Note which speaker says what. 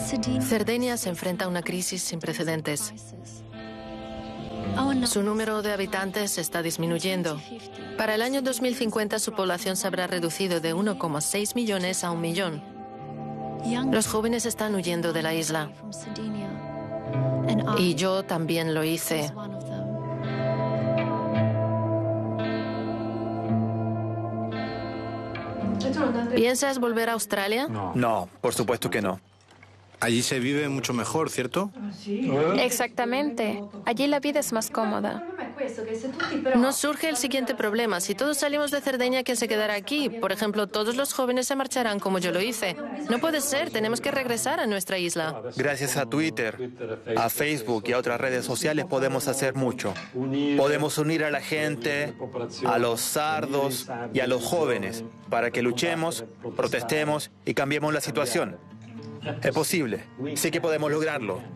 Speaker 1: Cerdeña se enfrenta a una crisis sin precedentes. Su número de habitantes está disminuyendo. Para el año 2050 su población se habrá reducido de 1,6 millones a 1 millón. Los jóvenes están huyendo de la isla. Y yo también lo hice. ¿Piensas volver a Australia?
Speaker 2: No, por supuesto que no.
Speaker 3: Allí se vive mucho mejor, ¿cierto?
Speaker 4: Exactamente. Allí la vida es más cómoda.
Speaker 1: Nos surge el siguiente problema. Si todos salimos de Cerdeña, ¿quién se quedará aquí? Por ejemplo, todos los jóvenes se marcharán como yo lo hice. No puede ser, tenemos que regresar a nuestra isla.
Speaker 2: Gracias a Twitter, a Facebook y a otras redes sociales podemos hacer mucho. Podemos unir a la gente, a los sardos y a los jóvenes para que luchemos, protestemos y cambiemos la situación. Es posible. Sé que podemos lograrlo.